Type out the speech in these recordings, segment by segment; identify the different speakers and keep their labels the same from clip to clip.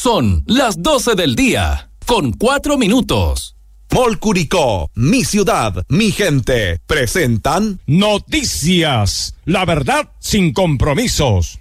Speaker 1: Son las 12 del día, con 4 minutos.
Speaker 2: Mall Curicó, mi ciudad, mi gente, presentan
Speaker 3: Noticias, la verdad sin compromisos.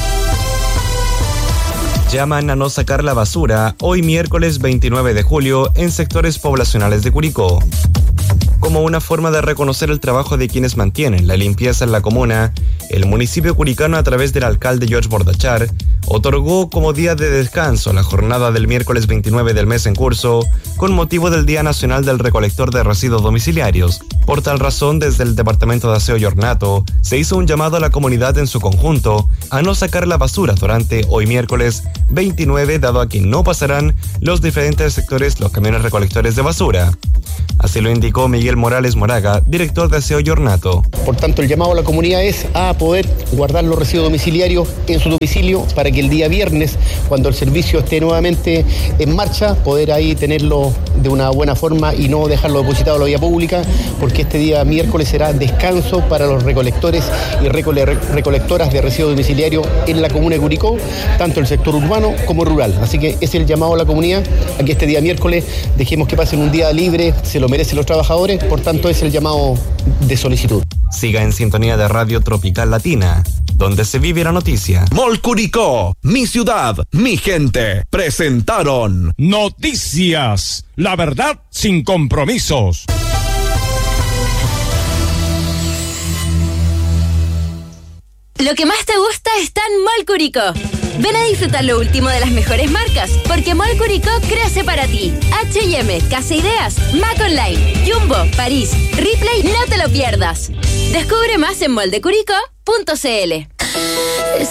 Speaker 4: Llaman a no sacar la basura hoy miércoles 29 de julio en sectores poblacionales de Curicó. Como una forma de reconocer el trabajo de quienes mantienen la limpieza en la comuna, el municipio curicano, a través del alcalde George Bordachar, otorgó como día de descanso la jornada del miércoles 29 del mes en curso, con motivo del Día Nacional del Recolector de Residuos Domiciliarios. Por tal razón, desde el Departamento de Aseo y Ornato, se hizo un llamado a la comunidad en su conjunto a no sacar la basura durante hoy miércoles 29, dado a que no pasarán los diferentes sectores los camiones recolectores de basura. Así lo indicó Miguel Morales Moraga, director de Aseo y Ornato.
Speaker 5: Por tanto, el llamado a la comunidad es a poder guardar los residuos domiciliarios en su domicilio para que el día viernes, cuando el servicio esté nuevamente en marcha, poder ahí tenerlo de una buena forma y no dejarlo depositado en la vía pública, porque este día miércoles será descanso para los recolectores y recolectoras de residuos domiciliarios en la comuna de Curicó, tanto el sector urbano como rural. Así que es el llamado a la comunidad a que este día miércoles dejemos que pasen un día libre, se lo merecen los trabajadores, por tanto es el llamado de solicitud.
Speaker 4: Siga en sintonía de Radio Tropical Latina, donde se vive la noticia.
Speaker 2: Mall Curicó, mi ciudad, mi gente, presentaron
Speaker 3: Noticias, la verdad sin compromisos.
Speaker 6: Lo que más te gusta está en Mall Curicó. Ven a disfrutar lo último de las mejores marcas, porque Mall Curicó crece para ti. H&M, Casa Ideas, Mac Online, Jumbo, París, Ripley, no te lo pierdas. Descubre más en moldecuricó.cl.